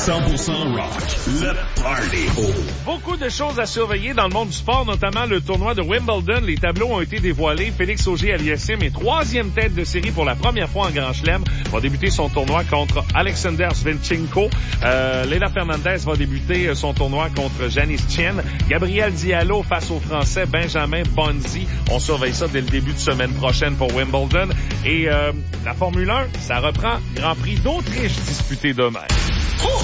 100% rock. Le Party. Beaucoup de choses à surveiller dans le monde du sport, notamment le tournoi de Wimbledon. Les tableaux ont été dévoilés. Félix Auger-Aliassime est 3e tête de série pour la première fois en Grand Chelem. Va débuter son tournoi contre Alexander Zvenchenko. Leila Fernandez va débuter son tournoi contre Janice Chen. Gabriel Diallo face au Français Benjamin Bonzi. On surveille ça dès le début de semaine prochaine pour Wimbledon. Et la Formule 1, ça reprend Grand Prix d'Autriche disputé demain.